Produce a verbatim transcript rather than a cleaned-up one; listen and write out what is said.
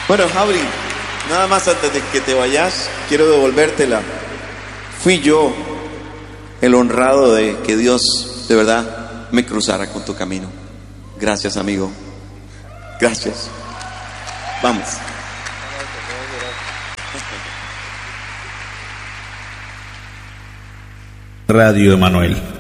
Bueno, Javi, nada más antes de que te vayas, quiero devolvértela. Fui yo el honrado de que Dios de verdad me cruzara con tu camino. Gracias, amigo. Gracias. Vamos. Radio Emanuel.